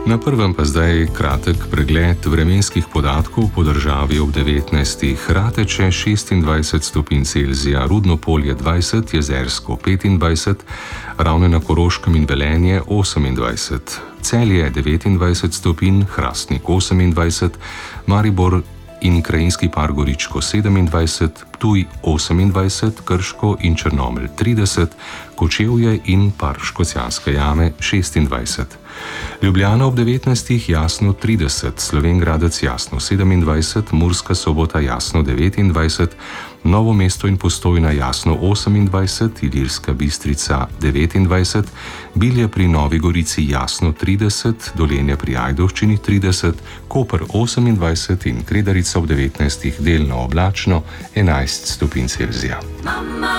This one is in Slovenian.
Na prvem pa zdaj kratek pregled vremenskih podatkov po državi ob 19. Rateče 26 stopinj Celzija, Rudno Polje 20, Jezersko 25, Ravne na Koroškem in Velenje 28, Celje 29 stopinj, Hrastnik 28, Maribor in Krajinski Par Goričko 27, Ptuj 28, Krško in Črnomelj 30, Kočevje in Par Škocjanske jame 26. Ljubljana ob 19. jasno 30, Slovenj Gradec jasno 27, Murska Sobota jasno 29, Novo mesto in Postojna jasno 28, Ilirska Bistrica 29, Bilje pri Novi Gorici jasno 30, Dolenje pri Ajdovščini 30, Koper 28 in Kredarica ob 19. delno oblačno 11 stopinj Celzija.